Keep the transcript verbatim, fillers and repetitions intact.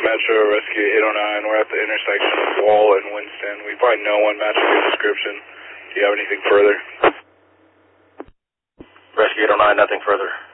Metro, Rescue eight oh nine. We're at the intersection of Wall and Winston. We find no one matching your description. Do you have anything further? Rescue eight oh nine, nothing further.